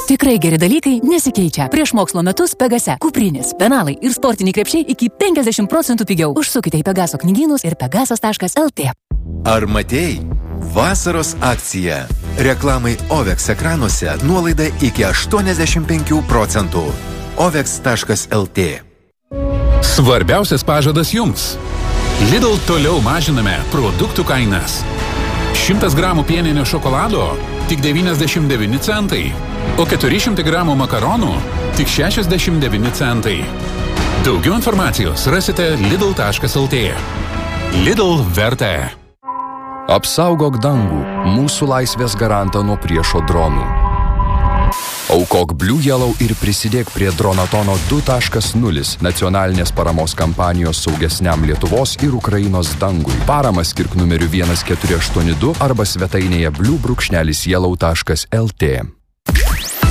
Tikrai geri dalykai nesikeičia. Prieš mokslo metus Pegase. Kuprinės, penalai ir sportiniai krepšiai iki 50% pigiau. Užsukite į Pegaso knygynus ir pegasas.lt. Ar matei? Vasaros akcija. Reklamai OVEX ekranuose nuolaida iki 85%. OVEX.lt. Svarbiausias pažadas jums. Lidl toliau mažiname produktų kainas. 100 gramų pieninio šokolado tik 99 centai, o 400 gramų makaronų tik 69 centai. Daugiau informacijos rasite lidl.lt. Lidl vertė. Apsaugok dangų, mūsų laisvės garantą nuo priešo dronų. Aukok Blue Yellow ir prisidėk prie Dronatono 2.0 nacionalinės paramos kampanijos saugesniam Lietuvos ir Ukrainos dangui. Paramą skirk numeriu 1482 arba svetainėje blue-yellow.lt.